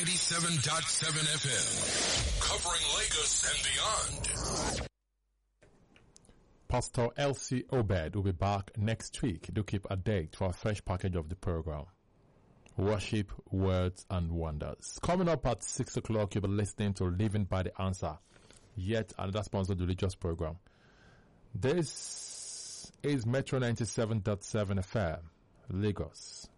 97.7 FM, covering Lagos and beyond. Pastor Elsie Obed will be back next week. Do keep a date for a fresh package of the program. Worship, Words and Wonders. Coming up at 6 o'clock, you'll be listening to Living by the Answer, yet another sponsored religious program. This is Metro 97.7 FM, Lagos.